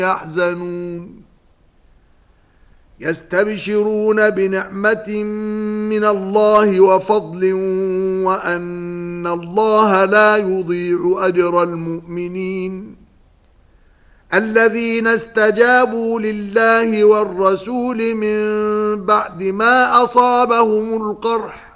يحزنون يستبشرون بنعمة من الله وفضل وأن الله لا يضيع أجر المؤمنين الذين استجابوا لله والرسول من بعد ما أصابهم القرح